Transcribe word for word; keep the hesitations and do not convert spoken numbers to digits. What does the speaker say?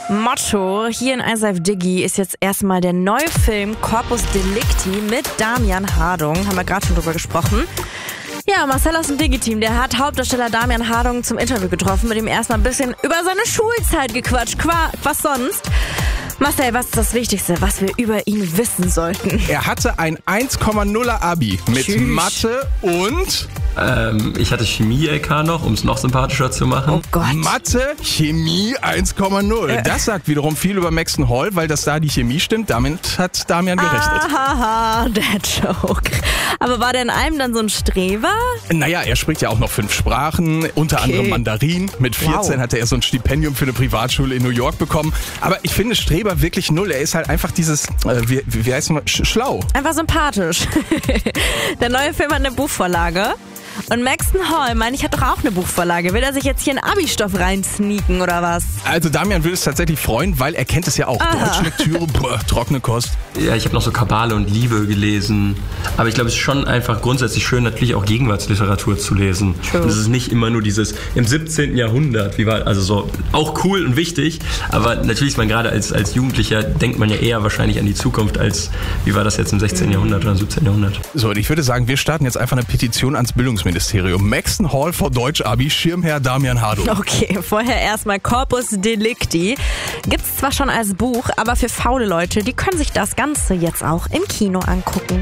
Motto, hier in eins Live Digi ist jetzt erstmal der neue Film Corpus Delicti mit Damian Hardung. Haben wir gerade schon drüber gesprochen. Ja, Marcel aus dem Digi-Team, der hat Hauptdarsteller Damian Hardung zum Interview getroffen, mit ihm erstmal ein bisschen über seine Schulzeit gequatscht. Qua- was sonst? Marcel, was ist das Wichtigste, was wir über ihn wissen sollten? Er hatte ein eins Komma nuller Abi mit Tschüss. Mathe und Ähm, ich hatte Chemie-L K noch, um es noch sympathischer zu machen. Oh Gott. Mathe, Chemie eins Komma null. Äh. Das sagt wiederum viel über Maxton Hall, weil das da die Chemie stimmt. Damit hat Damian gerechnet. Ahaha, der Joke. Aber war der in einem dann so ein Streber? Naja, er spricht ja auch noch fünf Sprachen, unter Okay. anderem Mandarin. Mit vierzehn Wow. hatte er so ein Stipendium für eine Privatschule in New York bekommen. Aber ich finde Streber wirklich null. Er ist halt einfach dieses, äh, wie, wie heißt man, Sch- schlau. Einfach sympathisch. Der neue Film hat eine Buchvorlage. Und Maxton Hall, meine ich, hat doch auch eine Buchvorlage. Will er sich jetzt hier in Abi-Stoff reinsneaken oder was? Also Damian würde es tatsächlich freuen, weil er kennt es ja auch. Aha. Deutsche Lektüre, brr, trockene Kost. Ja, ich habe noch so Kabale und Liebe gelesen. Aber ich glaube, es ist schon einfach grundsätzlich schön, natürlich auch Gegenwartsliteratur zu lesen. True. Und es ist nicht immer nur dieses im siebzehnten Jahrhundert, wie war, also so auch cool und wichtig. Aber natürlich ist man gerade als, als Jugendlicher, denkt man ja eher wahrscheinlich an die Zukunft als, wie war das jetzt im sechzehnten Jahrhundert oder im siebzehnten Jahrhundert. So, und ich würde sagen, wir starten jetzt einfach eine Petition ans Bildungsministerium. Maxton Hall vor Deutsch-Abi, Schirmherr Damian Hardung. Okay, vorher erstmal Corpus Delicti. Gibt's zwar schon als Buch, aber für faule Leute, die können sich das Ganze jetzt auch im Kino angucken.